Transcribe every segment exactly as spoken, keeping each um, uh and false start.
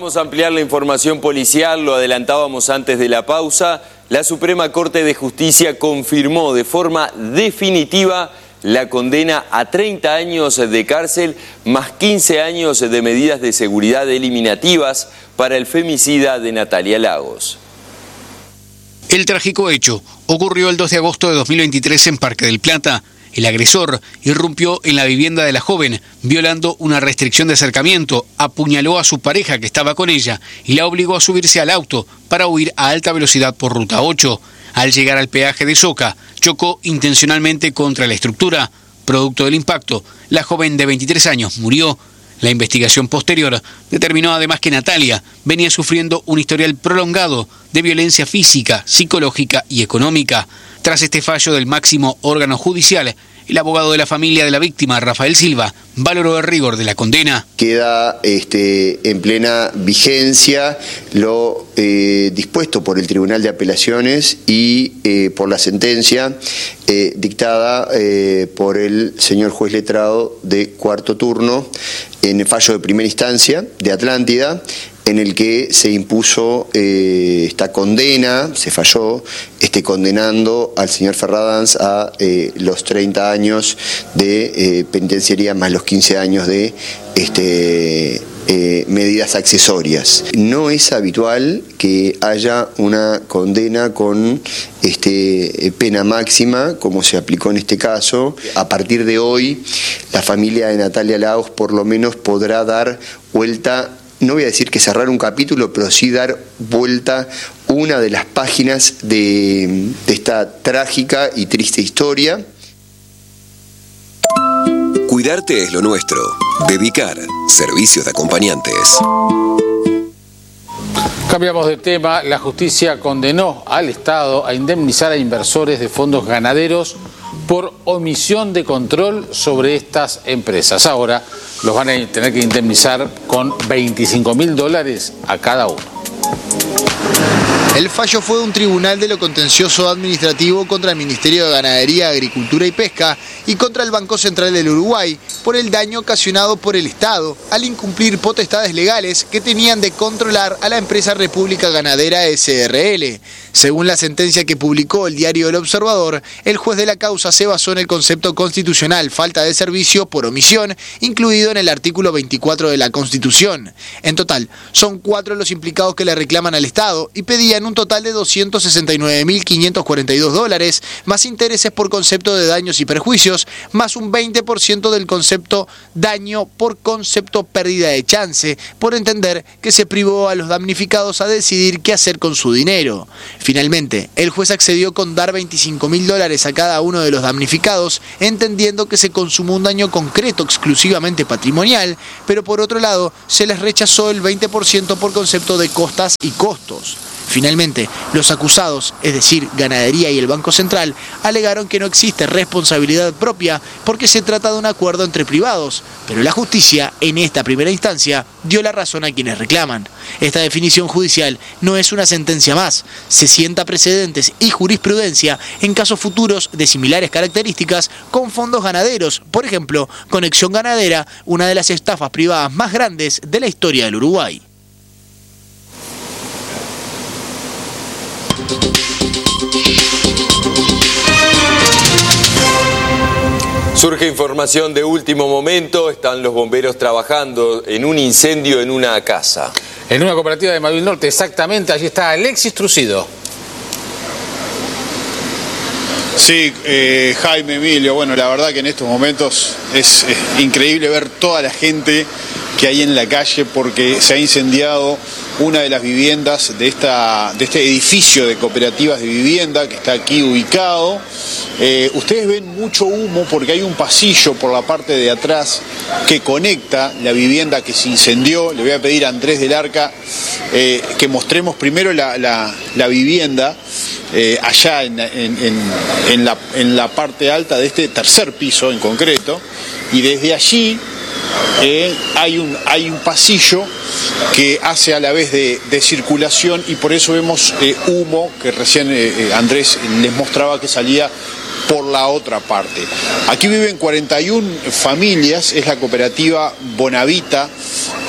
Vamos a ampliar la información policial, lo adelantábamos antes de la pausa. La Suprema Corte de Justicia confirmó de forma definitiva la condena a treinta años de cárcel más quince años de medidas de seguridad eliminativas para el femicida de Natalia Lagos. El trágico hecho ocurrió el dos de agosto de dos mil veintitrés en Parque del Plata. El agresor irrumpió en la vivienda de la joven, violando una restricción de acercamiento, apuñaló a su pareja que estaba con ella y la obligó a subirse al auto para huir a alta velocidad por Ruta ocho. Al llegar al peaje de Soca, chocó intencionalmente contra la estructura. Producto del impacto, la joven de veintitrés años murió. La investigación posterior determinó además que Natalia venía sufriendo un historial prolongado de violencia física, psicológica y económica. Tras este fallo del máximo órgano judicial, el abogado de la familia de la víctima, Rafael Silva, valoró el rigor de la condena. Queda este, en plena vigencia lo eh, dispuesto por el Tribunal de Apelaciones y eh, por la sentencia eh, dictada eh, por el señor juez letrado de cuarto turno en el fallo de primera instancia de Atlántida, en el que se impuso eh, esta condena, se falló, este, condenando al señor Ferradanz a eh, los treinta años de eh, penitenciaría más los quince años de este, eh, medidas accesorias. No es habitual que haya una condena con este, pena máxima, como se aplicó en este caso. A partir de hoy, la familia de Natalia Lagos por lo menos podrá dar vuelta, no voy a decir que cerrar un capítulo, pero sí dar vuelta una de las páginas de, de esta trágica y triste historia. Cuidarte es lo nuestro. Dedicar servicios de acompañantes. Cambiamos de tema. La justicia condenó al Estado a indemnizar a inversores de fondos ganaderos por omisión de control sobre estas empresas. Ahora los van a tener que indemnizar con veinticinco mil dólares a cada uno. El fallo fue de un tribunal de lo contencioso administrativo contra el Ministerio de Ganadería, Agricultura y Pesca y contra el Banco Central del Uruguay por el daño ocasionado por el Estado al incumplir potestades legales que tenían de controlar a la empresa República Ganadera S R L. Según la sentencia que publicó el diario El Observador, el juez de la causa se basó en el concepto constitucional falta de servicio por omisión, incluido en el artículo veinticuatro de la Constitución. En total, son cuatro los implicados que le reclaman al Estado y pedían un total de doscientos sesenta y nueve mil quinientos cuarenta y dos dólares, más intereses por concepto de daños y perjuicios, más un veinte por ciento del concepto daño por concepto pérdida de chance, por entender que se privó a los damnificados a decidir qué hacer con su dinero. Finalmente, el juez accedió con dar veinticinco mil dólares a cada uno de los damnificados, entendiendo que se consumó un daño concreto exclusivamente patrimonial, pero por otro lado, se les rechazó el veinte por ciento por concepto de costas y costos. Finalmente, los acusados, es decir, Ganadería y el Banco Central, alegaron que no existe responsabilidad propia porque se trata de un acuerdo entre privados, pero la justicia, en esta primera instancia, dio la razón a quienes reclaman. Esta definición judicial no es una sentencia más, se sienta precedentes y jurisprudencia en casos futuros de similares características con fondos ganaderos, por ejemplo, Conexión Ganadera, una de las estafas privadas más grandes de la historia del Uruguay. Surge información de último momento, están los bomberos trabajando en un incendio en una casa. En una cooperativa de Malvin Norte, exactamente, allí está Alexis Trucido. Sí, eh, Jaime, Emilio, bueno, la verdad que en estos momentos es, es increíble ver toda la gente que hay en la calle porque se ha incendiado una de las viviendas de, esta, de este edificio de cooperativas de vivienda que está aquí ubicado. Eh, ustedes ven mucho humo porque hay un pasillo por la parte de atrás que conecta la vivienda que se incendió. Le voy a pedir a Andrés del Arca eh, que mostremos primero la, la, la vivienda eh, allá en, en, en, en, la, en la parte alta de este tercer piso en concreto, y desde allí Eh, hay, un, hay un pasillo que hace a la vez de, de circulación, y por eso vemos eh, humo que recién eh, Andrés les mostraba que salía por la otra parte. Aquí viven cuarenta y una familias, es la cooperativa Bonavita,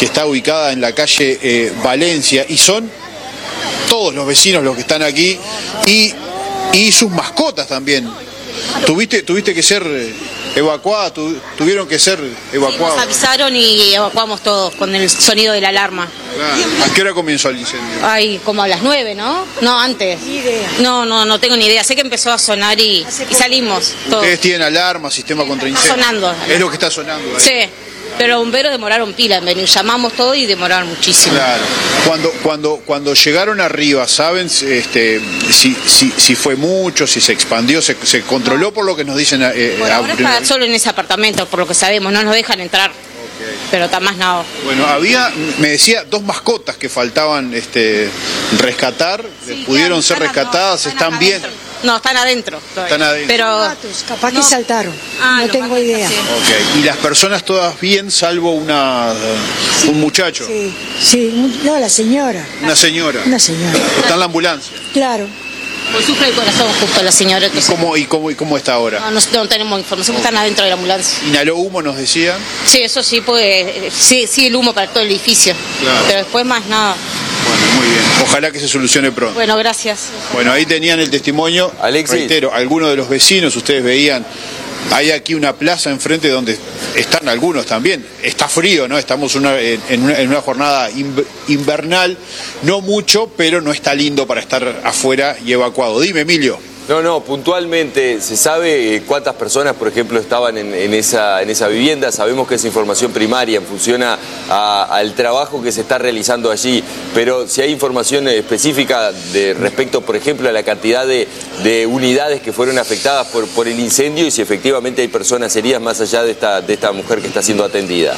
que está ubicada en la calle eh, Valencia, y son todos los vecinos los que están aquí y, y sus mascotas también. ¿Tuviste, tuviste que ser evacuada? Tu, ¿Tuvieron que ser evacuados? Sí, nos avisaron y evacuamos todos con el sonido de la alarma. Claro. ¿A qué hora comenzó el incendio? Ay, como a las nueve, ¿no? No, antes. Ni idea. No, no, no tengo ni idea. Sé que empezó a sonar y, y salimos todos. ¿Ustedes tienen alarma, sistema contra incendio? Está sonando. Es lo que está sonando ahí. Sí. Pero los bomberos demoraron pila en venir, llamamos todo y demoraron muchísimo. Claro. Cuando, cuando, cuando llegaron arriba, ¿saben este, si, si, si fue mucho, si se expandió, se, se controló por lo que nos dicen? Eh, bueno, ahora está solo en ese apartamento, por lo que sabemos, no nos dejan entrar. Okay. Pero está más nada. Bueno, había, me decía, dos mascotas que faltaban este, rescatar, sí, pudieron claro, ser están, rescatadas, no, están, están bien. Adentro. No, están adentro. Están adentro. Pero gatos, capaz no. que saltaron. Ah, no tengo idea. Sí. Okay. ¿Y las personas todas bien, salvo una sí. un muchacho? Sí, sí, no, la señora. Una señora. Una señora. Está en la ambulancia. Claro. Pues sufre el corazón justo la señora. ¿Y cómo, y, cómo, ¿Y cómo está ahora? No, no, no tenemos información, okay. Están adentro de la ambulancia. ¿Inhaló humo, nos decían? Sí, eso sí, pues sí, sí, el humo para todo el edificio. Claro. Pero después más nada. Bueno, muy bien. Ojalá que se solucione pronto. Bueno, gracias. Bueno, ahí tenían el testimonio. Alexis. Reitero, algunos de los vecinos, ustedes veían, hay aquí una plaza enfrente donde están algunos también. Está frío, ¿no? Estamos una, en, una, en una jornada invernal, no mucho, pero no está lindo para estar afuera y evacuado. Dime, Emilio. No, no, puntualmente, ¿se sabe cuántas personas, por ejemplo, estaban en, en, esa, en esa vivienda? Sabemos que es información primaria en función a, a, al trabajo que se está realizando allí, pero si hay información específica de respecto, por ejemplo, a la cantidad de, de unidades que fueron afectadas por, por el incendio y si efectivamente hay personas heridas más allá de esta, de esta mujer que está siendo atendida.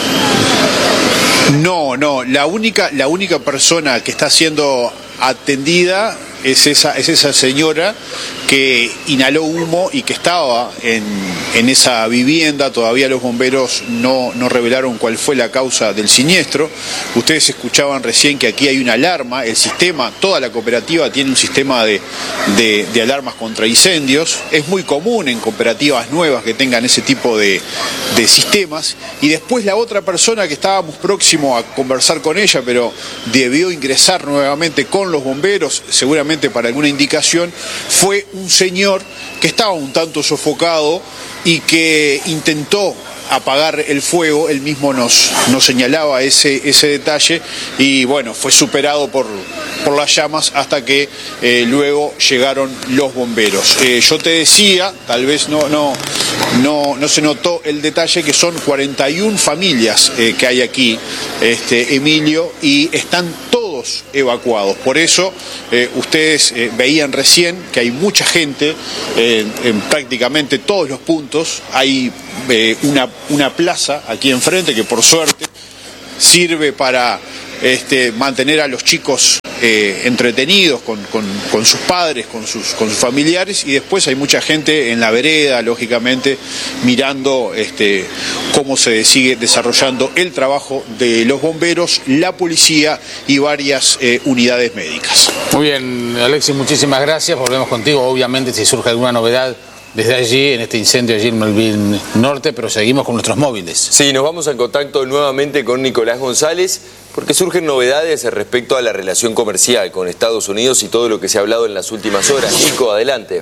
No, no, la única, la única persona que está siendo atendida es esa, es esa señora que inhaló humo y que estaba en, en esa vivienda. Todavía los bomberos no, no revelaron cuál fue la causa del siniestro. Ustedes escuchaban recién que aquí hay una alarma, el sistema, toda la cooperativa tiene un sistema de, de, de alarmas contra incendios. Es muy común en cooperativas nuevas que tengan ese tipo de, de sistemas. Y después la otra persona que estábamos próximo a conversar con ella, pero debió ingresar nuevamente con los bomberos, seguramente para alguna indicación, fue un señor que estaba un tanto sofocado y que intentó apagar el fuego. Él mismo nos, nos señalaba ese, ese detalle y bueno, fue superado por, por las llamas hasta que eh, luego llegaron los bomberos. Eh, yo te decía, tal vez no, no, no, no se notó el detalle, que son cuarenta y una familias eh, que hay aquí, este, Emilio, y están todos evacuados. Por eso eh, ustedes eh, veían recién que hay mucha gente eh, en prácticamente todos los puntos. Hay eh, una, una plaza aquí enfrente que por suerte sirve para este, mantener a los chicos eh, entretenidos con, con, con sus padres, con sus, con sus familiares, y después hay mucha gente en la vereda, lógicamente, mirando este, cómo se sigue desarrollando el trabajo de los bomberos, la policía y varias eh, unidades médicas. Muy bien, Alexis, muchísimas gracias. Volvemos contigo, obviamente, si surge alguna novedad desde allí, en este incendio allí en Malvin Norte, pero seguimos con nuestros móviles. Sí, nos vamos en contacto nuevamente con Nicolás González, porque surgen novedades respecto a la relación comercial con Estados Unidos y todo lo que se ha hablado en las últimas horas. Nico, adelante.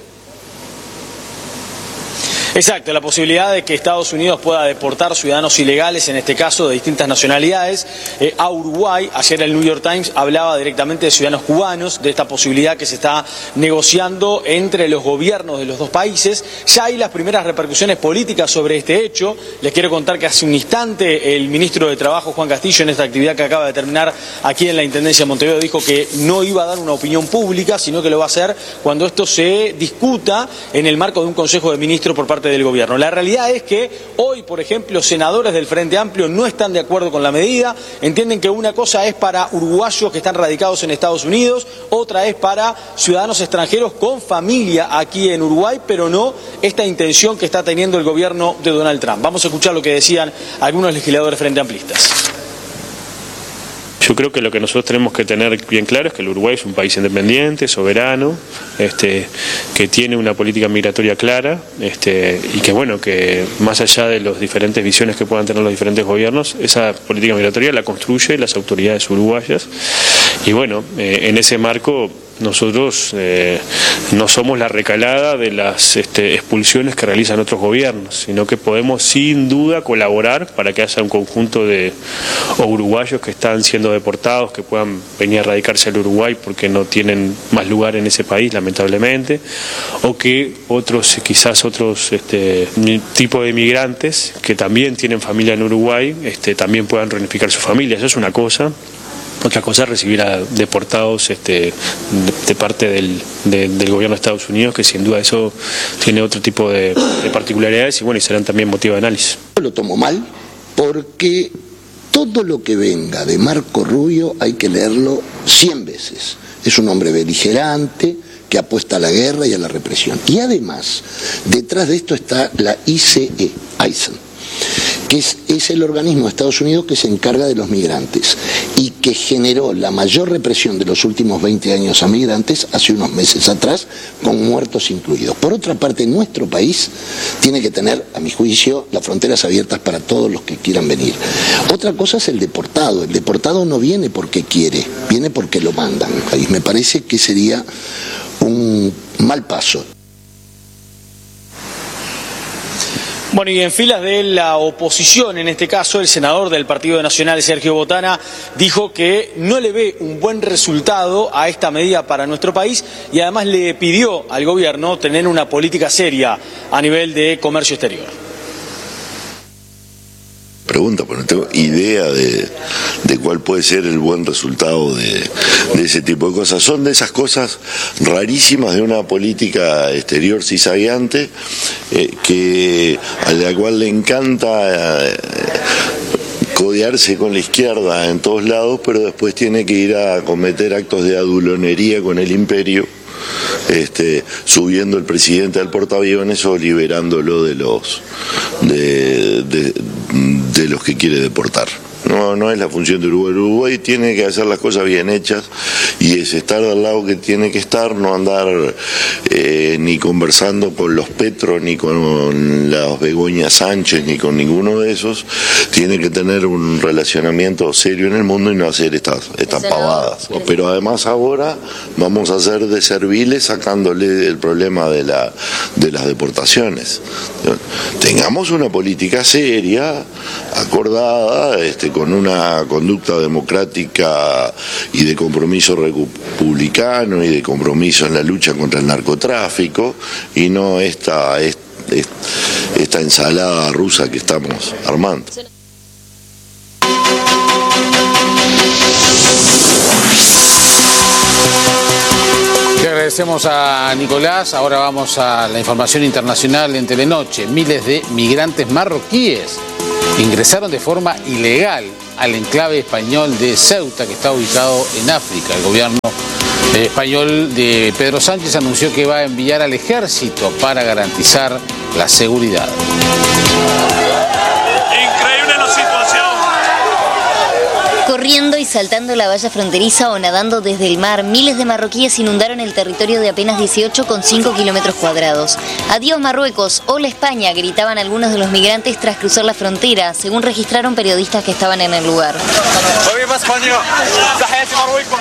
Exacto, la posibilidad de que Estados Unidos pueda deportar ciudadanos ilegales, en este caso de distintas nacionalidades, eh, a Uruguay. Ayer el New York Times hablaba directamente de ciudadanos cubanos, de esta posibilidad que se está negociando entre los gobiernos de los dos países. Ya hay las primeras repercusiones políticas sobre este hecho. Les quiero contar que hace un instante el ministro de Trabajo, Juan Castillo, en esta actividad que acaba de terminar aquí en la Intendencia de Montevideo, dijo que no iba a dar una opinión pública, sino que lo va a hacer cuando esto se discuta en el marco de un Consejo de Ministros por parte del gobierno. La realidad es que hoy, por ejemplo, senadores del Frente Amplio no están de acuerdo con la medida, entienden que una cosa es para uruguayos que están radicados en Estados Unidos, otra es para ciudadanos extranjeros con familia aquí en Uruguay, pero no esta intención que está teniendo el gobierno de Donald Trump. Vamos a escuchar lo que decían algunos legisladores frente amplistas. Yo creo que lo que nosotros tenemos que tener bien claro es que el Uruguay es un país independiente, soberano, este, que tiene una política migratoria clara, este, y que bueno, que más allá de las diferentes visiones que puedan tener los diferentes gobiernos, esa política migratoria la construye las autoridades uruguayas. Y bueno, eh, en ese marco nosotros eh, no somos la recalada de las este, expulsiones que realizan otros gobiernos, sino que podemos sin duda colaborar para que haya un conjunto de o uruguayos que están siendo deportados, que puedan venir a radicarse al Uruguay porque no tienen más lugar en ese país, lamentablemente, o que otros, quizás otros este, tipos de migrantes que también tienen familia en Uruguay, este, también puedan reunificar su familia. Eso es una cosa. Otra cosa es recibir a deportados este, de, de parte del, de, del gobierno de Estados Unidos, que sin duda eso tiene otro tipo de, de particularidades y bueno, y serán también motivo de análisis. Lo tomo mal porque todo lo que venga de Marco Rubio hay que leerlo cien veces. Es un hombre beligerante que apuesta a la guerra y a la represión. Y además, detrás de esto está la I C E, Eisen, que es, es el organismo de Estados Unidos que se encarga de los migrantes y que generó la mayor represión de los últimos veinte años a migrantes hace unos meses atrás, con muertos incluidos. Por otra parte, nuestro país tiene que tener, a mi juicio, las fronteras abiertas para todos los que quieran venir. Otra cosa es el deportado. El deportado no viene porque quiere, viene porque lo mandan. Y me parece que sería un mal paso. Bueno, y en filas de la oposición, en este caso, el senador del Partido Nacional, Sergio Botana, dijo que no le ve un buen resultado a esta medida para nuestro país y además le pidió al gobierno tener una política seria a nivel de comercio exterior. Pregunta, pero no tengo idea de, de cuál puede ser el buen resultado de, de ese tipo de cosas. Son de esas cosas rarísimas de una política exterior cizagueante, eh, que, a la cual le encanta eh, codearse con la izquierda en todos lados, pero después tiene que ir a cometer actos de adulonería con el imperio, Este, subiendo el presidente al portaaviones o liberándolo de los de, de, de los que quiere deportar. No, no es la función de Uruguay. Uruguay tiene que hacer las cosas bien hechas y es estar al lado que tiene que estar, no andar eh, ni conversando con los Petro, ni con las Begoña Sánchez, ni con ninguno de esos. Tiene que tener un relacionamiento serio en el mundo y no hacer estas, estas pavadas. Pero además ahora vamos a ser de serviles sacándole el problema de, la, de las deportaciones. Tengamos una política seria, acordada, este, con una conducta democrática y de compromiso republicano y de compromiso en la lucha contra el narcotráfico, y no esta, esta, esta ensalada rusa que estamos armando. Le agradecemos a Nicolás. Ahora vamos a la información internacional en Telenoche. Miles de migrantes marroquíes ingresaron de forma ilegal al enclave español de Ceuta, que está ubicado en África. El gobierno español de Pedro Sánchez anunció que va a enviar al ejército para garantizar la seguridad. Increíble la situación. Corriendo y saltando la valla fronteriza o nadando desde el mar, miles de marroquíes inundaron el territorio de apenas dieciocho coma cinco kilómetros cuadrados. ¡Adiós Marruecos! ¡Hola España!, gritaban algunos de los migrantes tras cruzar la frontera, según registraron periodistas que estaban en el lugar. ¡Viva España! Marruecos!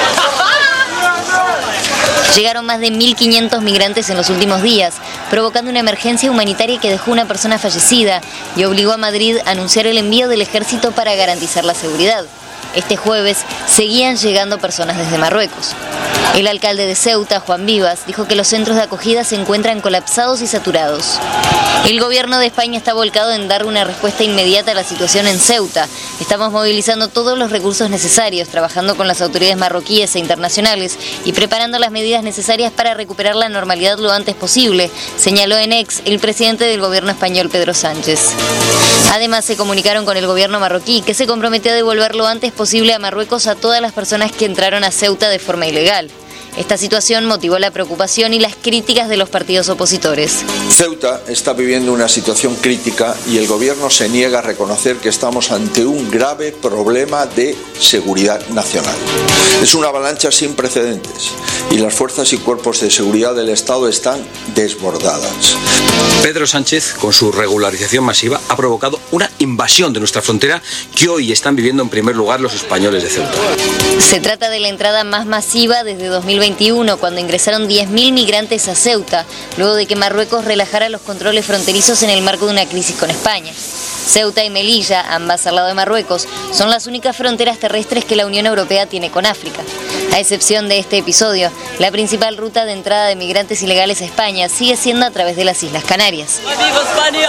Llegaron más de mil quinientos migrantes en los últimos días, provocando una emergencia humanitaria que dejó una persona fallecida y obligó a Madrid a anunciar el envío del ejército para garantizar la seguridad. Este jueves seguían llegando personas desde Marruecos. El alcalde de Ceuta, Juan Vivas, dijo que los centros de acogida se encuentran colapsados y saturados. El gobierno de España está volcado en dar una respuesta inmediata a la situación en Ceuta. Estamos movilizando todos los recursos necesarios, trabajando con las autoridades marroquíes e internacionales y preparando las medidas necesarias para recuperar la normalidad lo antes posible, señaló en Ex el presidente del gobierno español, Pedro Sánchez. Además, se comunicaron con el gobierno marroquí, que se comprometió a devolver lo antes posible a Marruecos a todas las personas que entraron a Ceuta de forma ilegal. Esta situación motivó la preocupación y las críticas de los partidos opositores. Ceuta está viviendo una situación crítica y el gobierno se niega a reconocer que estamos ante un grave problema de seguridad nacional. Es una avalancha sin precedentes y las fuerzas y cuerpos de seguridad del Estado están desbordadas. Pedro Sánchez, con su regularización masiva, ha provocado una invasión de nuestra frontera que hoy están viviendo en primer lugar los españoles de Ceuta. Se trata de la entrada más masiva desde dos mil veintiuno, cuando ingresaron diez mil migrantes a Ceuta, luego de que Marruecos relajara los controles fronterizos en el marco de una crisis con España. Ceuta y Melilla, ambas al lado de Marruecos, son las únicas fronteras terrestres que la Unión Europea tiene con África. A excepción de este episodio, la principal ruta de entrada de migrantes ilegales a España sigue siendo a través de las Islas Canarias. ¡Viva España!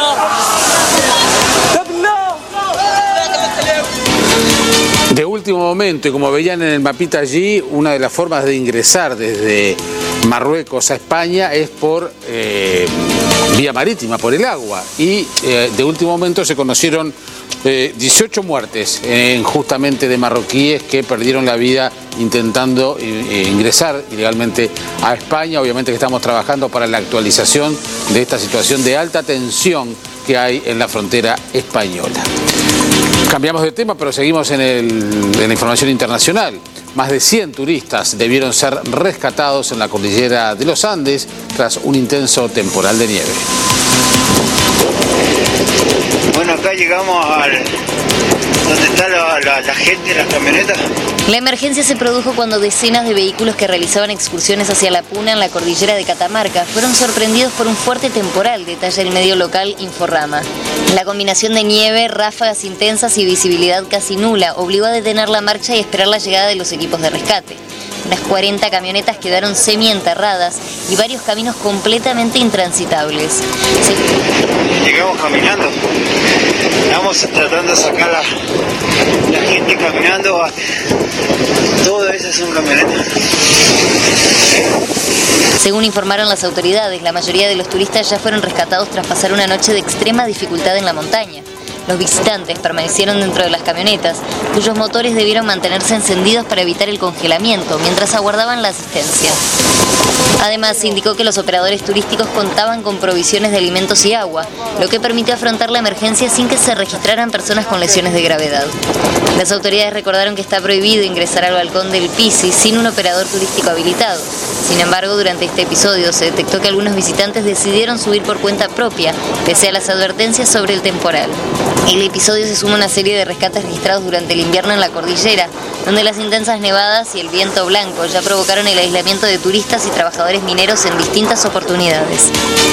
De último momento, y como veían en el mapita allí, una de las formas de ingresar desde Marruecos a España es por eh, vía marítima, por el agua. Y eh, de último momento se conocieron eh, dieciocho muertes eh, justamente de marroquíes que perdieron la vida intentando eh, ingresar ilegalmente a España. Obviamente que estamos trabajando para la actualización de esta situación de alta tensión que hay en la frontera española. Cambiamos de tema, pero seguimos en, el, en la información internacional. Más de cien turistas debieron ser rescatados en la cordillera de los Andes tras un intenso temporal de nieve. Bueno, acá llegamos al donde está la, la, la gente, las camionetas. La emergencia se produjo cuando decenas de vehículos que realizaban excursiones hacia la Puna en la cordillera de Catamarca fueron sorprendidos por un fuerte temporal, detalla el medio local Inforama. La combinación de nieve, ráfagas intensas y visibilidad casi nula obligó a detener la marcha y esperar la llegada de los equipos de rescate. Unas cuarenta camionetas quedaron semi-enterradas y varios caminos completamente intransitables. Sí. Llegamos caminando. Estamos tratando de sacar la, la gente caminando. Todas esas son camionetas. Según informaron las autoridades, la mayoría de los turistas ya fueron rescatados tras pasar una noche de extrema dificultad en la montaña. Los visitantes permanecieron dentro de las camionetas, cuyos motores debieron mantenerse encendidos para evitar el congelamiento, mientras aguardaban la asistencia. Además, se indicó que los operadores turísticos contaban con provisiones de alimentos y agua, lo que permitió afrontar la emergencia sin que se registraran personas con lesiones de gravedad. Las autoridades recordaron que está prohibido ingresar al balcón del Pisi sin un operador turístico habilitado. Sin embargo, durante este episodio se detectó que algunos visitantes decidieron subir por cuenta propia, pese a las advertencias sobre el temporal. El episodio se suma a una serie de rescates registrados durante el invierno en la cordillera, donde las intensas nevadas y el viento blanco ya provocaron el aislamiento de turistas y trabajadores mineros en distintas oportunidades.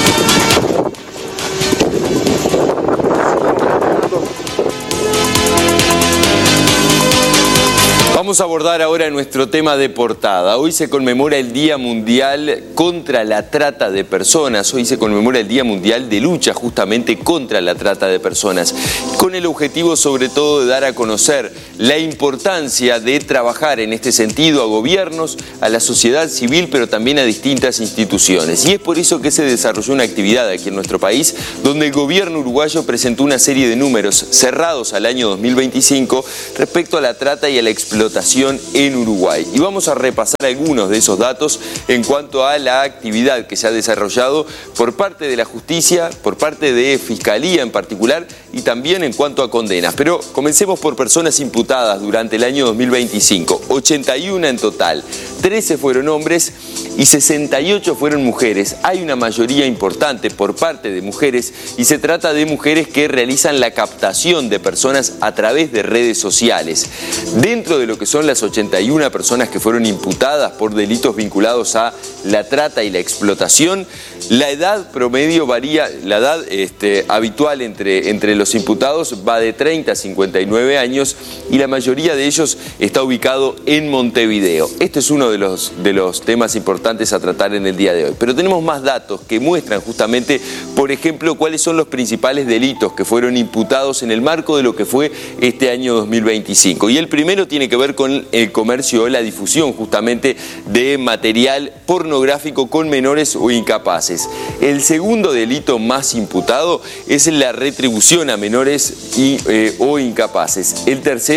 Vamos a abordar ahora nuestro tema de portada. Hoy se conmemora el Día Mundial contra la Trata de Personas. Hoy se conmemora el Día Mundial de lucha justamente contra la trata de personas, con el objetivo sobre todo de dar a conocer la importancia de trabajar en este sentido a gobiernos, a la sociedad civil, pero también a distintas instituciones. Y es por eso que se desarrolló una actividad aquí en nuestro país, donde el gobierno uruguayo presentó una serie de números cerrados al año dos mil veinticinco respecto a la trata y a la explotación en Uruguay. Y vamos a repasar algunos de esos datos en cuanto a la actividad que se ha desarrollado por parte de la justicia, por parte de Fiscalía en particular, y también en cuanto a condenas. Pero comencemos por personas imputadas durante el año dos mil veinticinco, ochenta y uno en total, trece fueron hombres y sesenta y ocho fueron mujeres. Hay una mayoría importante por parte de mujeres y se trata de mujeres que realizan la captación de personas a través de redes sociales. Dentro de lo que son las ochenta y una personas que fueron imputadas por delitos vinculados a la trata y la explotación, la edad promedio varía, la edad este, habitual entre, entre los imputados va de treinta a cincuenta y nueve años y la mayoría de ellos está ubicado en Montevideo. Este es uno de los, de los temas importantes a tratar en el día de hoy. Pero tenemos más datos que muestran justamente, por ejemplo, cuáles son los principales delitos que fueron imputados en el marco de lo que fue este año dos mil veinticinco. Y el primero tiene que ver con el comercio o la difusión justamente de material pornográfico con menores o incapaces. El segundo delito más imputado es la retribución a menores y, eh, o incapaces. El tercero,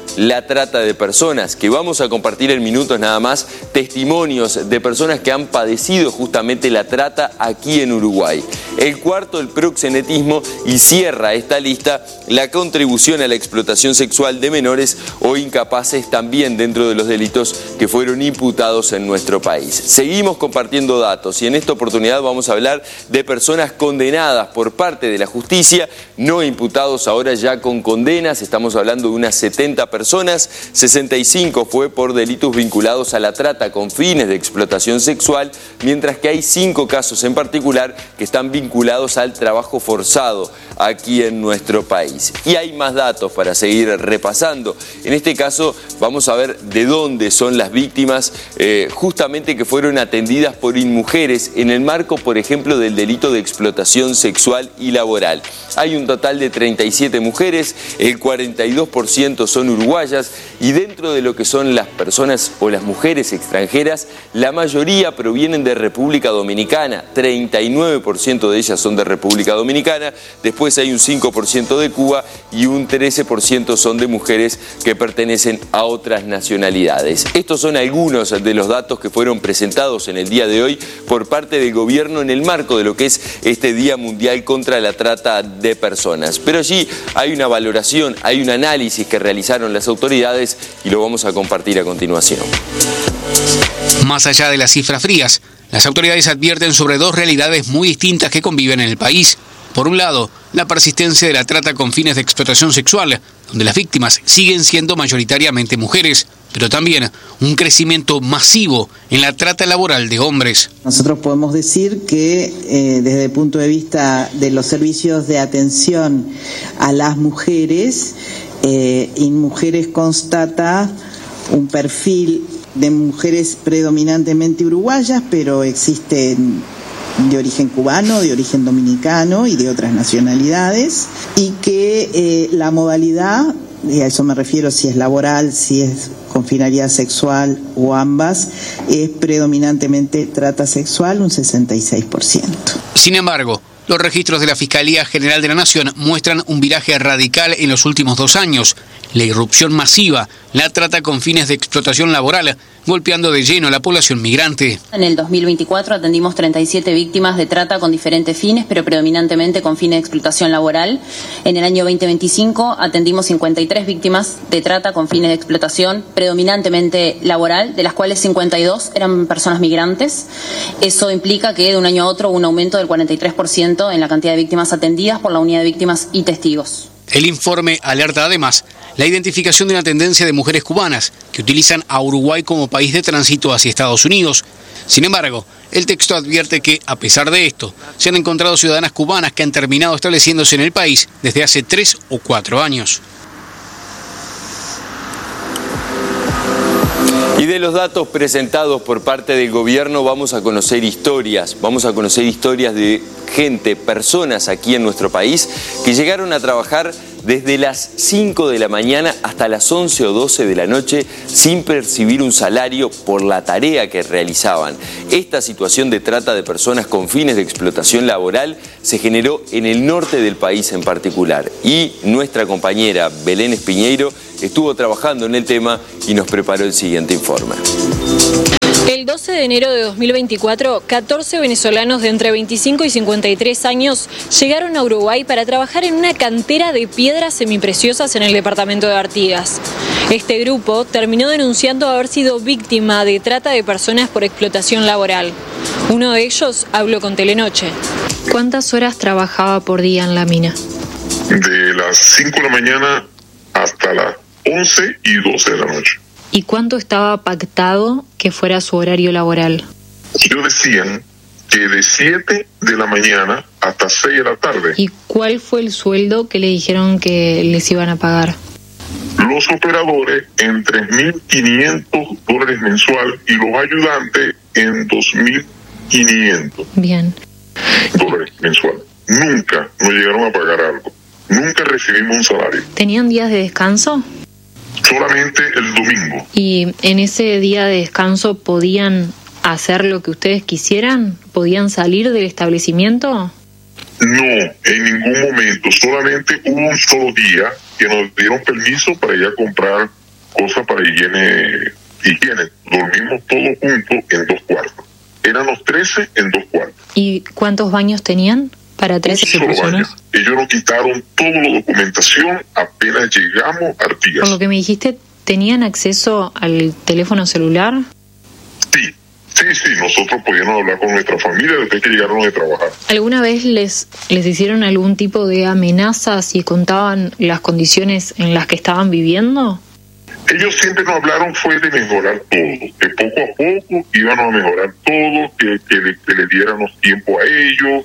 la trata de personas, que vamos a compartir en minutos nada más testimonios de personas que han padecido justamente la trata aquí en Uruguay. El cuarto, el proxenetismo, y cierra esta lista la contribución a la explotación sexual de menores o incapaces, también dentro de los delitos que fueron imputados en nuestro país. Seguimos compartiendo datos y en esta oportunidad vamos a hablar de personas condenadas por parte de la justicia, no imputados ahora ya con condenas. Estamos hablando de unas setenta personas, sesenta y cinco fue por delitos vinculados a la trata con fines de explotación sexual, mientras que hay cinco casos en particular que están vinculados al trabajo forzado aquí en nuestro país. Y hay más datos para seguir repasando. En este caso vamos a ver de dónde son las víctimas, eh, justamente que fueron atendidas por inmujeres en el marco, por ejemplo, del delito de explotación sexual y laboral. Hay un total de treinta y siete mujeres, el cuarenta y dos por ciento son uruguayas, y dentro de lo que son las personas o las mujeres extranjeras, la mayoría provienen de República Dominicana, treinta y nueve por ciento de ellas son de República Dominicana, después hay un cinco por ciento de Cuba y un trece por ciento son de mujeres que pertenecen a otras nacionalidades. Estos son algunos de los datos que fueron presentados en el día de hoy por parte del gobierno en el marco de lo que es este Día Mundial contra la Trata de Personas. Pero allí hay una valoración, hay un análisis que realizaron las autoridades y lo vamos a compartir a continuación. Más allá de las cifras frías, las autoridades advierten sobre dos realidades muy distintas que conviven en el país. Por un lado, la persistencia de la trata con fines de explotación sexual, donde las víctimas siguen siendo mayoritariamente mujeres, pero también un crecimiento masivo en la trata laboral de hombres. Nosotros podemos decir que eh, desde el punto de vista de los servicios de atención a las mujeres, eh, InMujeres constata un perfil de mujeres predominantemente uruguayas, pero existen de origen cubano, de origen dominicano y de otras nacionalidades, y que eh, la modalidad, y a eso me refiero si es laboral, si es con finalidad sexual o ambas, es predominantemente trata sexual, un sesenta y seis por ciento. Sin embargo, los registros de la Fiscalía General de la Nación muestran un viraje radical en los últimos dos años. La irrupción masiva, la trata con fines de explotación laboral, golpeando de lleno a la población migrante. En el dos mil veinticuatro atendimos treinta y siete víctimas de trata con diferentes fines, pero predominantemente con fines de explotación laboral. En el año veinte veinticinco atendimos cincuenta y tres víctimas de trata con fines de explotación predominantemente laboral, de las cuales cincuenta y dos eran personas migrantes. Eso implica que de un año a otro hubo un aumento del cuarenta y tres por ciento en la cantidad de víctimas atendidas por la unidad de víctimas y testigos. El informe alerta además la identificación de una tendencia de mujeres cubanas que utilizan a Uruguay como país de tránsito hacia Estados Unidos. Sin embargo, el texto advierte que, a pesar de esto, se han encontrado ciudadanas cubanas que han terminado estableciéndose en el país desde hace tres o cuatro años. Y de los datos presentados por parte del gobierno vamos a conocer historias, vamos a conocer historias de gente, personas aquí en nuestro país que llegaron a trabajar desde las cinco de la mañana hasta las once o doce de la noche sin percibir un salario por la tarea que realizaban. Esta situación de trata de personas con fines de explotación laboral se generó en el norte del país en particular y nuestra compañera Belén Espiñeiro estuvo trabajando en el tema y nos preparó el siguiente informe. El doce de enero de dos mil veinticuatro, catorce venezolanos de entre veinticinco y cincuenta y tres años llegaron a Uruguay para trabajar en una cantera de piedras semipreciosas en el departamento de Artigas. Este grupo terminó denunciando haber sido víctima de trata de personas por explotación laboral. Uno de ellos habló con Telenoche. ¿Cuántas horas trabajaba por día en la mina? De las cinco de la mañana hasta las once y doce de la noche. ¿Y cuánto estaba pactado que fuera su horario laboral? Ellos decían que de siete de la mañana hasta seis de la tarde. ¿Y cuál fue el sueldo que le dijeron que les iban a pagar? Los operadores en tres mil quinientos dólares mensual y los ayudantes en dos mil quinientos. Bien. Dólares mensual. Nunca nos llegaron a pagar algo. Nunca recibimos un salario. ¿Tenían días de descanso? Solamente el domingo. ¿Y en ese día de descanso podían hacer lo que ustedes quisieran? ¿Podían salir del establecimiento? No, en ningún momento. Solamente hubo un solo día que nos dieron permiso para ir a comprar cosas para higiene, higiene. Dormimos todos juntos en dos cuartos. Éramos trece en dos cuartos. ¿Y cuántos baños tenían para trece personas? Ellos nos quitaron toda la documentación apenas llegamos a Artigas. Por lo que me dijiste, ¿tenían acceso al teléfono celular? Sí, sí, sí, nosotros podíamos hablar con nuestra familia desde que llegaron de trabajar. ¿Alguna vez les, les hicieron algún tipo de amenaza si contaban las condiciones en las que estaban viviendo? Ellos siempre nos hablaron fue de mejorar todo, que poco a poco íbamos a mejorar todo, que, que, le, que le diéramos tiempo a ellos.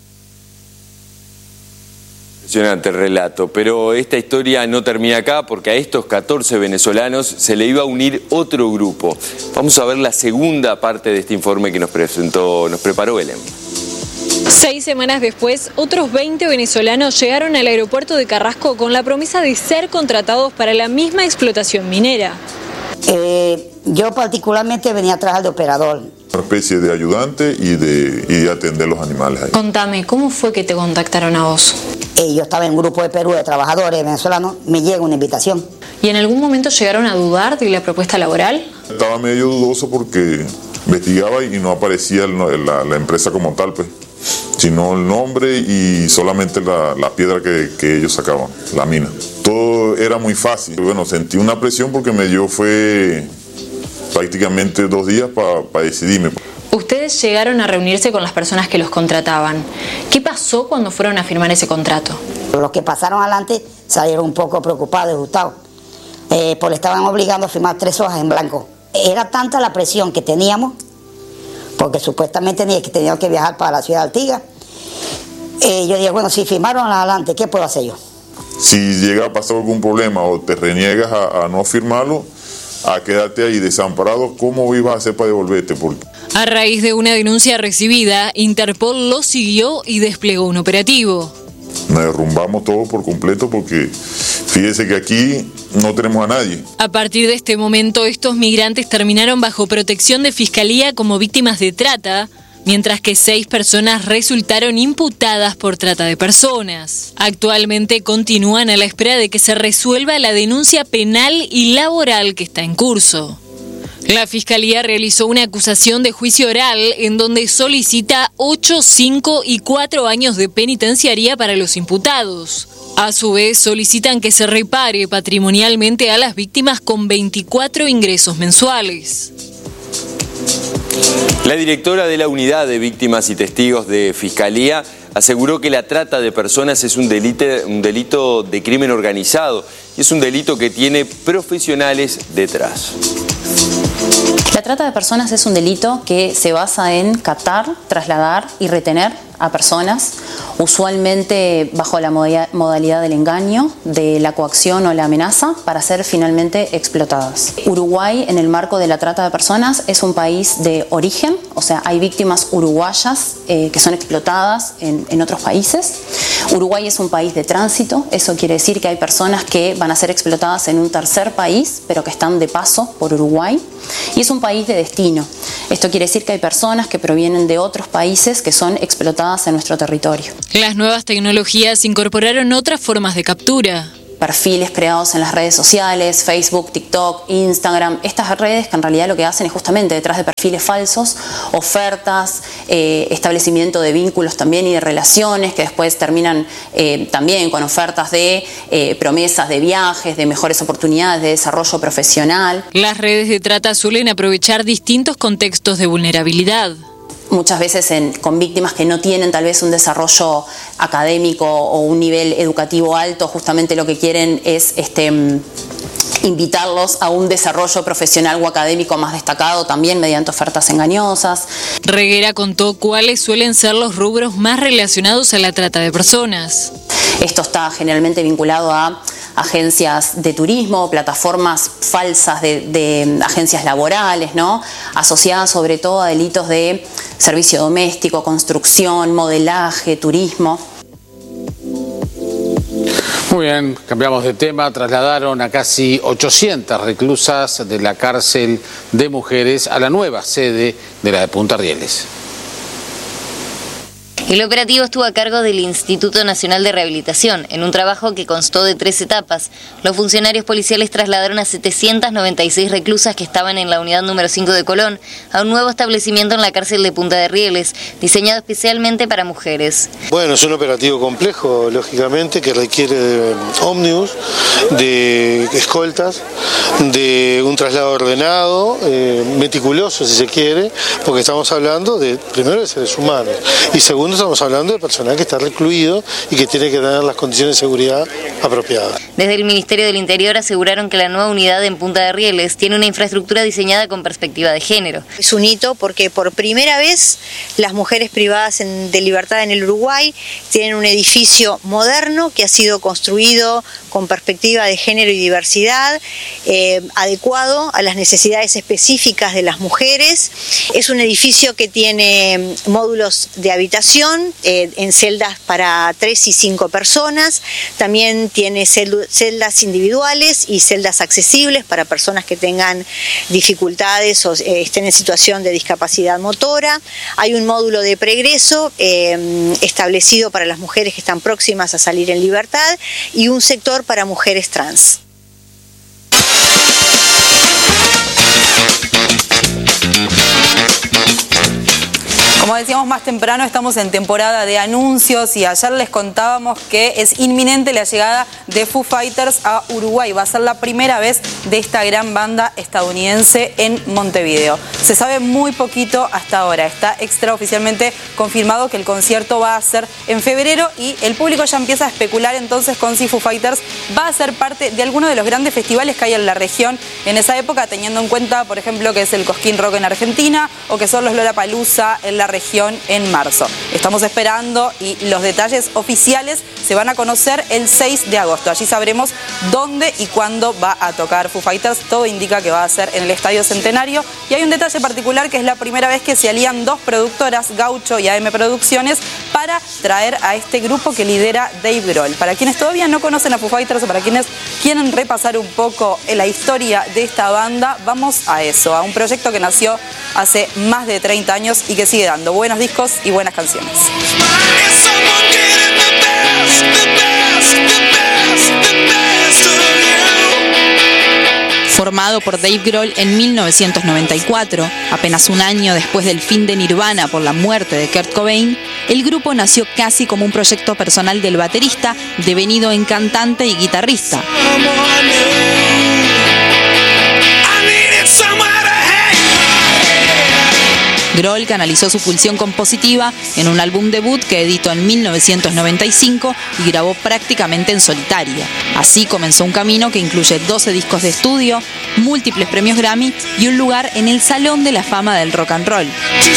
Impresionante relato, pero esta historia no termina acá porque a estos catorce venezolanos se le iba a unir otro grupo. Vamos a ver la segunda parte de este informe que nos presentó, nos preparó Belén. Seis semanas después, otros veinte venezolanos llegaron al aeropuerto de Carrasco con la promesa de ser contratados para la misma explotación minera. Eh, yo particularmente venía a trabajar de operador. Una especie de ayudante y de, y de atender los animales ahí. Contame, ¿cómo fue que te contactaron a vos? Eh, yo estaba en un grupo de Perú de trabajadores venezolanos, me llega una invitación. ¿Y en algún momento llegaron a dudar de la propuesta laboral? Estaba medio dudoso porque investigaba y no aparecía el, la, la empresa como tal, pues, sino el nombre y solamente la, la piedra que, que ellos sacaban, la mina. Todo era muy fácil. Bueno, sentí una presión porque me dio fue prácticamente dos días para pa decidirme. Ustedes llegaron a reunirse con las personas que los contrataban. ¿Qué pasó cuando fueron a firmar ese contrato? Los que pasaron adelante salieron un poco preocupados y asustados, eh, porque estaban obligando a firmar tres hojas en blanco. Era tanta la presión que teníamos, porque supuestamente teníamos que viajar para la ciudad de Artigas. Eh, yo dije, bueno, si firmaron adelante, ¿qué puedo hacer yo? Si llega a pasar algún problema o te reniegas a, a no firmarlo, a quedarte ahí desamparado, ¿cómo ibas a hacer para devolverte? Porque... A raíz de una denuncia recibida, Interpol lo siguió y desplegó un operativo. Nos derrumbamos todo por completo porque fíjese que aquí no tenemos a nadie. A partir de este momento, estos migrantes terminaron bajo protección de Fiscalía como víctimas de trata, mientras que seis personas resultaron imputadas por trata de personas. Actualmente continúan a la espera de que se resuelva la denuncia penal y laboral que está en curso. La Fiscalía realizó una acusación de juicio oral en donde solicita ocho, cinco y cuatro años de penitenciaría para los imputados. A su vez, solicitan que se repare patrimonialmente a las víctimas con veinticuatro ingresos mensuales. La directora de la Unidad de Víctimas y Testigos de Fiscalía aseguró que la trata de personas es un delito, un delito de crimen organizado y es un delito que tiene profesionales detrás. La trata de personas es un delito que se basa en captar, trasladar y retener a personas, usualmente bajo la modalidad del engaño, de la coacción o la amenaza, para ser finalmente explotadas. Uruguay, en el marco de la trata de personas, es un país de origen, o sea, hay víctimas uruguayas eh, que son explotadas en, en otros países. Uruguay es un país de tránsito, eso quiere decir que hay personas que van a ser explotadas en un tercer país, pero que están de paso por Uruguay. Y es un país de destino. Esto quiere decir que hay personas que provienen de otros países que son explotadas en nuestro territorio. Las nuevas tecnologías incorporaron otras formas de captura. Perfiles creados en las redes sociales, Facebook, TikTok, Instagram, estas redes que en realidad lo que hacen es justamente detrás de perfiles falsos, ofertas, eh, establecimiento de vínculos también y de relaciones que después terminan eh, también con ofertas de eh, promesas de viajes, de mejores oportunidades de desarrollo profesional. Las redes de trata suelen aprovechar distintos contextos de vulnerabilidad. Muchas veces en, con víctimas que no tienen tal vez un desarrollo académico o un nivel educativo alto, justamente lo que quieren es este, invitarlos a un desarrollo profesional o académico más destacado, también mediante ofertas engañosas. Reguera contó cuáles suelen ser los rubros más relacionados a la trata de personas. Esto está generalmente vinculado a agencias de turismo, plataformas falsas de, de agencias laborales, ¿no? Asociadas sobre todo a delitos de servicio doméstico, construcción, modelaje, turismo. Muy bien, cambiamos de tema. Trasladaron a casi ochocientas reclusas de la cárcel de mujeres a la nueva sede de la de Punta Rieles. El operativo estuvo a cargo del Instituto Nacional de Rehabilitación, en un trabajo que constó de tres etapas. Los funcionarios policiales trasladaron a setecientas noventa y seis reclusas que estaban en la unidad número cinco de Colón a un nuevo establecimiento en la cárcel de Punta de Rieles, diseñado especialmente para mujeres. Bueno, es un operativo complejo, lógicamente, que requiere de ómnibus, de escoltas, de un traslado ordenado, eh, meticuloso si se quiere, porque estamos hablando de, primero, de seres humanos, y segundo, estamos hablando de personal que está recluido y que tiene que tener las condiciones de seguridad apropiadas. Desde el Ministerio del Interior aseguraron que la nueva unidad en Punta de Rieles tiene una infraestructura diseñada con perspectiva de género. Es un hito porque por primera vez las mujeres privadas en, de libertad en el Uruguay tienen un edificio moderno que ha sido construido con perspectiva de género y diversidad, eh, adecuado a las necesidades específicas de las mujeres. Es un edificio que tiene módulos de habitación, eh, en celdas para tres y cinco personas, también tiene celdas individuales y celdas accesibles para personas que tengan dificultades o eh, estén en situación de discapacidad motora. Hay un módulo de pregreso eh, establecido para las mujeres que están próximas a salir en libertad y un sector para mujeres trans. Como decíamos más temprano, estamos en temporada de anuncios y ayer les contábamos que es inminente la llegada de Foo Fighters a Uruguay. Va a ser la primera vez de esta gran banda estadounidense en Montevideo. Se sabe muy poquito hasta ahora. Está extraoficialmente confirmado que el concierto va a ser en febrero y el público ya empieza a especular entonces con si Foo Fighters va a ser parte de alguno de los grandes festivales que hay en la región en esa época, teniendo en cuenta, por ejemplo, que es el Cosquín Rock en Argentina o que son los Lollapalooza en la región en marzo. Estamos esperando y los detalles oficiales se van a conocer el seis de agosto. Allí sabremos dónde y cuándo va a tocar Foo Fighters. Todo indica que va a ser en el Estadio Centenario. Y hay un detalle particular que es la primera vez que se alían dos productoras, Gaucho y A M Producciones, para traer a este grupo que lidera Dave Grohl. Para quienes todavía no conocen a Foo Fighters o para quienes quieren repasar un poco la historia de esta banda, vamos a eso, a un proyecto que nació hace más de treinta años y que sigue dando buenos discos y buenas canciones. Formado por Dave Grohl en mil novecientos noventa y cuatro, apenas un año después del fin de Nirvana por la muerte de Kurt Cobain, el grupo nació casi como un proyecto personal del baterista, devenido en cantante y guitarrista. Grohl canalizó su pulsión compositiva en un álbum debut que editó en mil novecientos noventa y cinco y grabó prácticamente en solitario. Así comenzó un camino que incluye doce discos de estudio, múltiples premios Grammy y un lugar en el Salón de la Fama del Rock and Roll.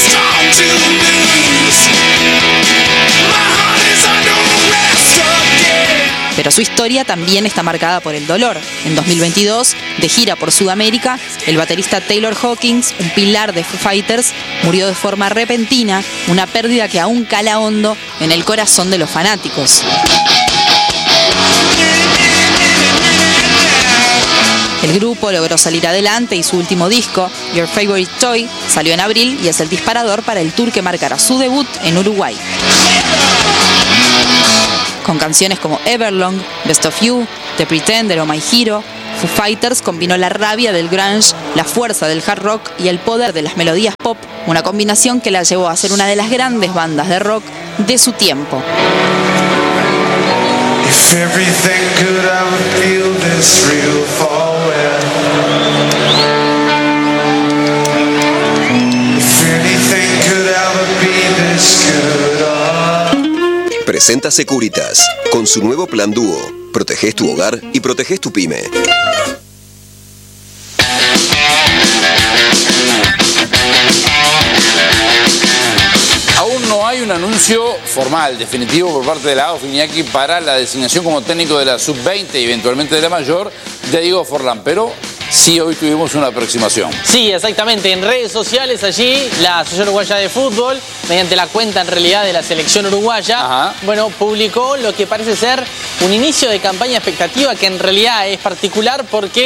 Pero su historia también está marcada por el dolor. En dos mil veintidós, de gira por Sudamérica, el baterista Taylor Hawkins, un pilar de Foo Fighters, murió de forma repentina, una pérdida que aún cala hondo en el corazón de los fanáticos. El grupo logró salir adelante y su último disco, Your Favorite Toy, salió en abril y es el disparador para el tour que marcará su debut en Uruguay. Con canciones como Everlong, Best of You, The Pretender o My Hero, Foo Fighters combinó la rabia del grunge, la fuerza del hard rock y el poder de las melodías pop, una combinación que la llevó a ser una de las grandes bandas de rock de su tiempo. If everything could ever feel this real forward. If anything could ever be this good. Presenta Securitas, con su nuevo plan Dúo. Protegés tu hogar y protegés tu pyme. Aún no hay un anuncio formal, definitivo por parte de la A U F Iñaki para la designación como técnico de la sub veinte y eventualmente de la mayor de Diego Forlán, pero sí hoy tuvimos una aproximación. Sí, exactamente. En redes sociales allí, la Asociación Uruguaya de Fútbol, mediante la cuenta en realidad de la selección uruguaya, Ajá. bueno, publicó lo que parece ser un inicio de campaña expectativa que en realidad es particular porque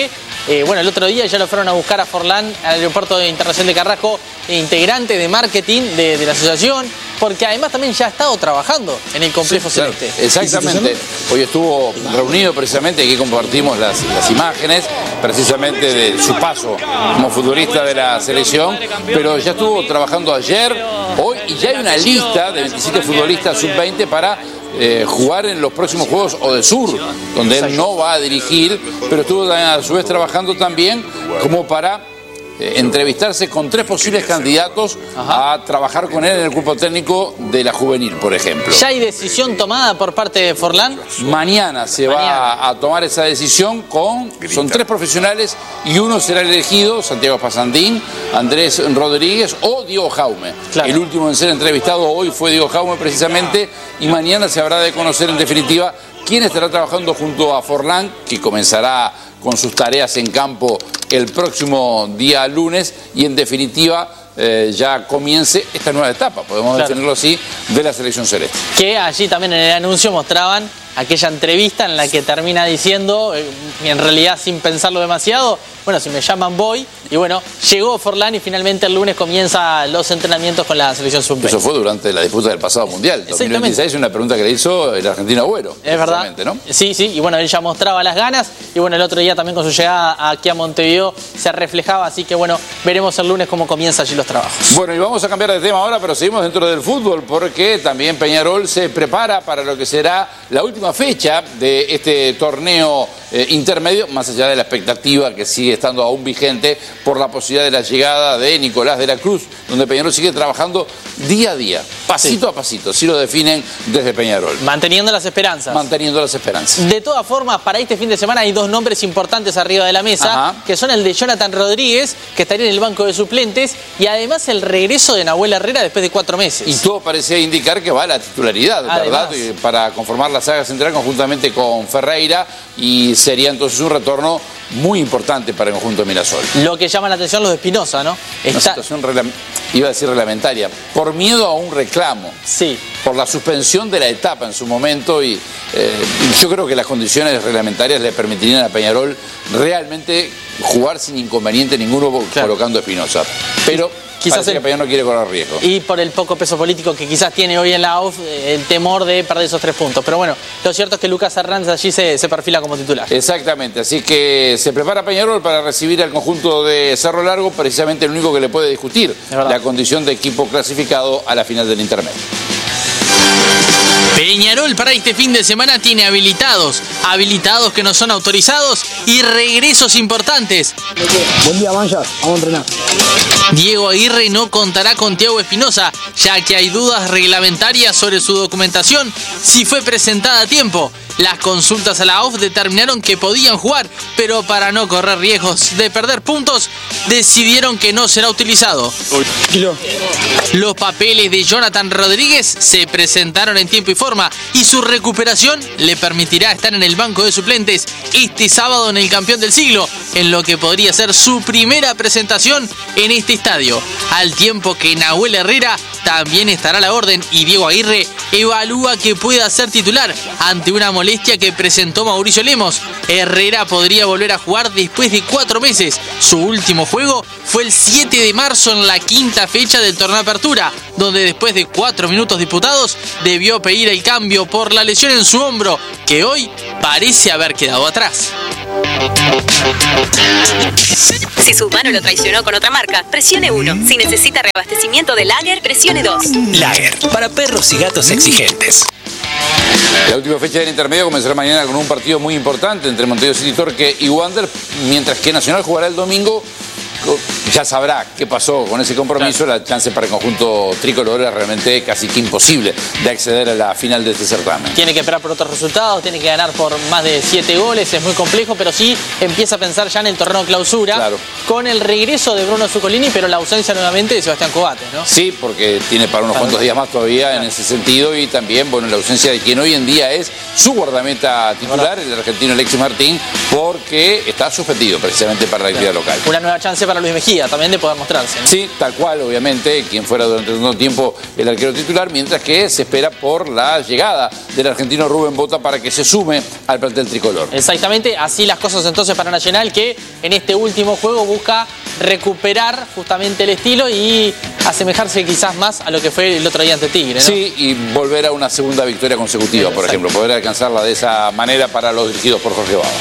Eh, bueno, el otro día ya lo fueron a buscar a Forlán al aeropuerto internacional de Carrasco, integrante de marketing de, de la asociación, porque además también ya ha estado trabajando en el complejo sí, claro, celeste. Exactamente. Hoy estuvo reunido precisamente, aquí compartimos las, las imágenes, precisamente de su paso como futbolista de la selección, pero ya estuvo trabajando ayer, hoy, y ya hay una lista de veintisiete futbolistas sub veinte para Eh, jugar en los próximos Juegos Odesur, donde él no va a dirigir, pero estuvo a su vez trabajando también como para eh, entrevistarse con tres posibles candidatos Ajá. a trabajar con él en el cuerpo técnico de la juvenil, por ejemplo. ¿Ya hay decisión tomada por parte de Forlán? Mañana se Mañana. va a tomar esa decisión con, Grita. son tres profesionales y uno será elegido, Santiago Pasandín, Andrés Rodríguez o Diego Jaume. Claro. El último en ser entrevistado hoy fue Diego Jaume precisamente, y mañana se habrá de conocer en definitiva quién estará trabajando junto a Forlán, que comenzará con sus tareas en campo el próximo día lunes, y en definitiva eh, ya comience esta nueva etapa, podemos claro. definirlo así, de la selección celeste. Que allí también en el anuncio mostraban aquella entrevista en la que termina diciendo, eh, en realidad sin pensarlo demasiado, bueno, si me llaman voy, y bueno, llegó Forlán y finalmente el lunes comienza los entrenamientos con la selección sub veinte. Eso fue durante la disputa del pasado Mundial, dos mil veintiséis, una pregunta que le hizo el argentino Agüero. Es verdad, ¿no? Sí, sí, y bueno, él ya mostraba las ganas, y bueno, el otro día también con su llegada aquí a Montevideo se reflejaba, así que bueno, veremos el lunes cómo comienzan allí los trabajos. Bueno, y vamos a cambiar de tema ahora, pero seguimos dentro del fútbol, porque también Peñarol se prepara para lo que será la última fecha de este torneo eh, intermedio, más allá de la expectativa que sigue estando aún vigente por la posibilidad de la llegada de Nicolás de la Cruz, donde Peñarol sigue trabajando día a día, pasito sí. a pasito, si lo definen desde Peñarol. Manteniendo las esperanzas. Manteniendo las esperanzas. De todas formas, para este fin de semana hay dos nombres importantes arriba de la mesa, Ajá. que son el de Jonathan Rodríguez, que estaría en el banco de suplentes, y además el regreso de Nahuel Herrera después de cuatro meses. Y todo parecía indicar que va a la titularidad, además. ¿Verdad? Para conformar la saga central conjuntamente con Ferreira, y sería entonces un retorno muy importante para el conjunto de Mirasol. Lo que llama la atención los de Espinosa, ¿no? Una Está... situación, iba a decir reglamentaria, por miedo a un reclamo. Sí. Por la suspensión de la etapa en su momento, y eh, yo creo que las condiciones reglamentarias le permitirían a Peñarol realmente jugar sin inconveniente ninguno, claro. colocando a Espinosa. Pero quizás el, que Peñarol no quiere correr riesgo. Y por el poco peso político que quizás tiene hoy en la A U F, el temor de perder esos tres puntos. Pero bueno, lo cierto es que Lucas Hernández allí se, se perfila como titular. Exactamente, así que se prepara Peñarol para recibir al conjunto de Cerro Largo, precisamente el único que le puede discutir la condición de equipo clasificado a la final del intermedio. Peñarol para este fin de semana tiene habilitados, habilitados que no son autorizados y regresos importantes. Buen día, Mancha, vamos a entrenar. Diego Aguirre no contará con Thiago Espinosa, ya que hay dudas reglamentarias sobre su documentación si fue presentada a tiempo. Las consultas a la A U F determinaron que podían jugar, pero para no correr riesgos de perder puntos, decidieron que no será utilizado. Los papeles de Jonathan Rodríguez se presentaron en tiempo y forma, y su recuperación le permitirá estar en el banco de suplentes este sábado en el Campeón del Siglo, en lo que podría ser su primera presentación en este estadio. Al tiempo que Nahuel Herrera también estará a la orden, y Diego Aguirre evalúa que pueda ser titular ante una molestia que presentó Mauricio Lemos. Herrera podría volver a jugar después de cuatro meses. Su último juego fue el siete de marzo en la quinta fecha del torneo Apertura, donde después de cuatro minutos disputados debió pedir el cambio por la lesión en su hombro, que hoy parece haber quedado atrás. Si su mano lo traicionó con otra marca, presione uno. Si necesita reabastecimiento de Lager, presione dos. Lager, para perros y gatos exigentes. La última fecha del intermedio comenzará mañana con un partido muy importante entre Montevideo City Torque y Wander, mientras que Nacional jugará el domingo. Ya sabrá qué pasó con ese compromiso. Claro. La chance para el conjunto tricolor es realmente casi que imposible de acceder a la final de este certamen. Tiene que esperar por otros resultados, tiene que ganar por más de siete goles, es muy complejo, pero sí empieza a pensar ya en el torneo clausura, claro, con el regreso de Bruno Zuccolini, pero la ausencia nuevamente de Sebastián Cobates, ¿no? Sí, porque tiene para unos claro. cuantos días más todavía, claro, en ese sentido, y también, bueno, la ausencia de quien hoy en día es su guardameta titular, el argentino Alexis Martín, porque está suspendido precisamente para la actividad claro. local. Una nueva chance para para Luis Mejía también de poder mostrarse, ¿no? Sí, tal cual, obviamente, quien fuera durante tanto tiempo el arquero titular, mientras que se espera por la llegada del argentino Rubén Bota para que se sume al plantel tricolor. Exactamente, así las cosas entonces para Nacional, que en este último juego busca recuperar justamente el estilo y asemejarse quizás más a lo que fue el otro día ante Tigre, ¿no? Sí, y volver a una segunda victoria consecutiva, por ejemplo, poder alcanzarla de esa manera para los dirigidos por Jorge Baba.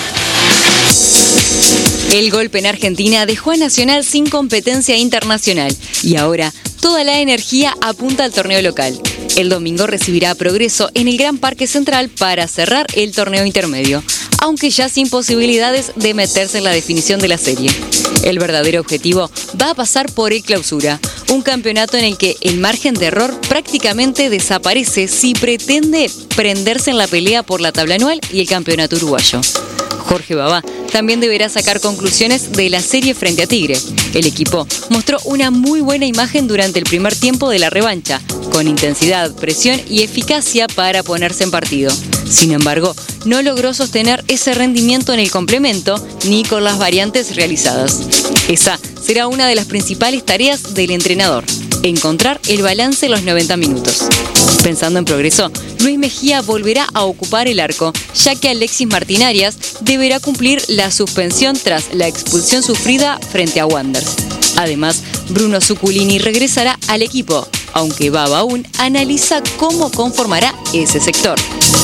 El golpe en Argentina dejó a Nacional sin competencia internacional y ahora toda la energía apunta al torneo local. El domingo recibirá a Progreso en el Gran Parque Central para cerrar el torneo intermedio, aunque ya sin posibilidades de meterse en la definición de la serie. El verdadero objetivo va a pasar por el Clausura, un campeonato en el que el margen de error prácticamente desaparece si pretende prenderse en la pelea por la tabla anual y el campeonato uruguayo. Jorge Baba también deberá sacar conclusiones de la serie frente a Tigre. El equipo mostró una muy buena imagen durante el primer tiempo de la revancha, con intensidad, presión y eficacia para ponerse en partido. Sin embargo, no logró sostener ese rendimiento en el complemento ni con las variantes realizadas. Esa será una de las principales tareas del entrenador: encontrar el balance en los noventa minutos. Pensando en Progreso, Luis Mejía volverá a ocupar el arco, ya que Alexis Martín Arias deberá cumplir la suspensión tras la expulsión sufrida frente a Wanderers. Además, Bruno Zuculini regresará al equipo, aunque Baba aún analiza cómo conformará ese sector.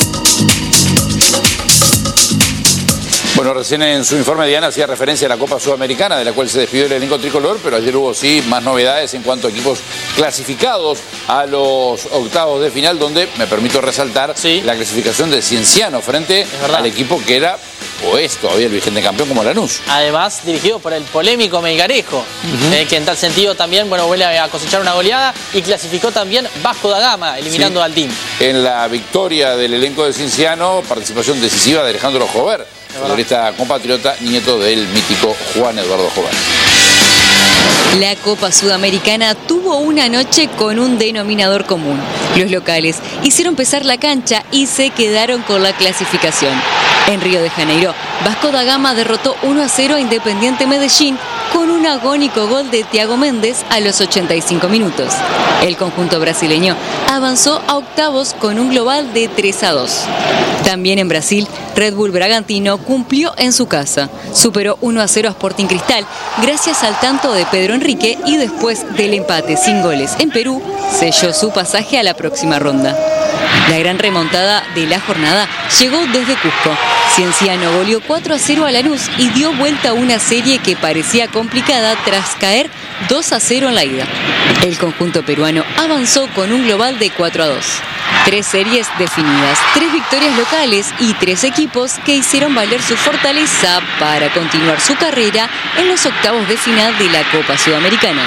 Bueno, recién en su informe Diana hacía referencia a la Copa Sudamericana, de la cual se despidió el elenco tricolor, pero ayer hubo sí más novedades en cuanto a equipos clasificados a los octavos de final, donde me permito resaltar sí. la clasificación de Cienciano frente al equipo que era, o es todavía el vigente campeón como Lanús. Además, dirigido por el polémico Melgarejo, uh-huh. eh, que en tal sentido también, bueno, vuelve a cosechar una goleada y clasificó también Vasco da Gama, eliminando sí. al Team. En la victoria del elenco de Cienciano, participación decisiva de Alejandro Jover, futbolista compatriota, nieto del mítico Juan Eduardo Jover. La Copa Sudamericana tuvo una noche con un denominador común. Los locales hicieron pesar la cancha y se quedaron con la clasificación. En Río de Janeiro, Vasco da Gama derrotó uno a cero a Independiente Medellín con un agónico gol de Thiago Méndez a los ochenta y cinco minutos. El conjunto brasileño avanzó a octavos con un global de tres a dos. También en Brasil, Red Bull Bragantino cumplió en su casa. Superó uno a cero a Sporting Cristal gracias al tanto de Pedro Enrique y después del empate sin goles en Perú, selló su pasaje a la próxima ronda. La gran remontada de la jornada llegó desde Cusco. Cienciano goleó cuatro a cero a Lanús y dio vuelta a una serie que parecía complicada tras caer dos a cero en la ida. El conjunto peruano avanzó con un global de cuatro a dos. Tres series definidas, tres victorias locales y tres equipos que hicieron valer su fortaleza para continuar su carrera en los octavos de final de la Copa Sudamericana.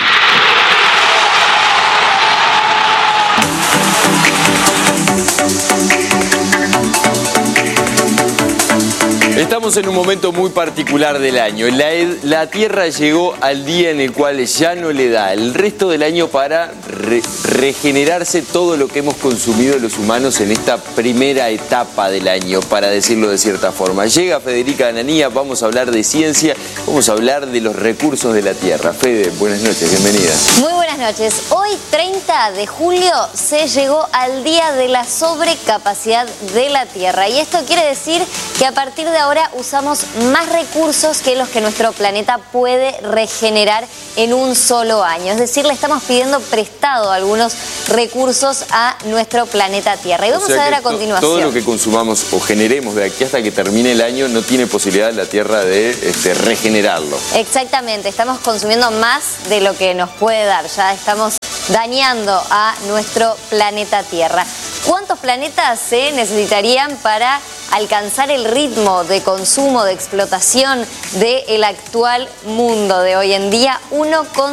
Estamos en un momento muy particular del año. La, la Tierra llegó al día en el cual ya no le da el resto del año para re, regenerarse todo lo que hemos consumido los humanos en esta primera etapa del año, para decirlo de cierta forma. Llega Federica Ananía, vamos a hablar de ciencia, vamos a hablar de los recursos de la Tierra. Fede, buenas noches, bienvenida. Muy buenas noches. Hoy, treinta de julio, se llegó al día de la sobrecapacidad de la Tierra. Y esto quiere decir que a partir de ahora usamos más recursos que los que nuestro planeta puede regenerar en un solo año. Es decir, le estamos pidiendo prestado algunos recursos a nuestro planeta Tierra. Y vamos a ver a continuación. Todo lo que consumamos o generemos de aquí hasta que termine el año no tiene posibilidad la Tierra de este, regenerarlo. Exactamente, estamos consumiendo más de lo que nos puede dar. Ya estamos dañando a nuestro planeta Tierra. ¿Cuántos planetas se necesitarían para alcanzar el ritmo de consumo, de explotación del actual mundo de hoy en día? uno coma